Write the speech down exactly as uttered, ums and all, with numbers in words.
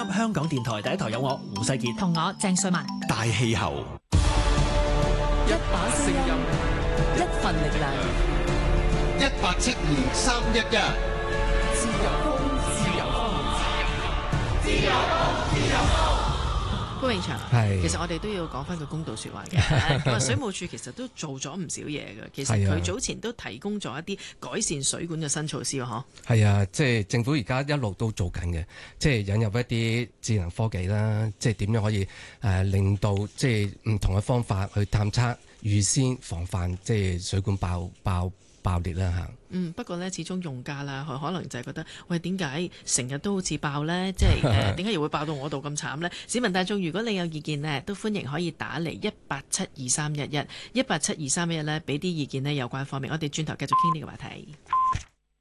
三香港電台第一台有我胡世傑同我鄭瑞文。 大氣候， 一把聲音，一份力量， 一八七二三一一。 自由風，自由風， 自由風，自由風。 高永祥， 係其實我哋都要講翻句公道説話嘅。咁啊，水務署其實都做咗唔少嘢嘅。其實佢早前都提供咗一啲改善水管嘅新措施喎，嗬。 係啊，即係政府而家一路都做緊嘅，即係引入一啲智能科技啦，即係點樣可以誒、呃、令到即係唔同嘅方法去探測、預先防範即係水管爆爆爆裂啦嚇。 嗯，不過呢，始終用家啦，佢可能就係覺得，喂，點解成日都好似爆呢？即係誒點解又會爆到我度咁慘呢？市民大眾，如果你有意見呢，都歡迎可以打嚟一八七二三一一一八七二三一一呢，俾啲意見呢有關方面。我哋轉頭繼續傾呢個話題。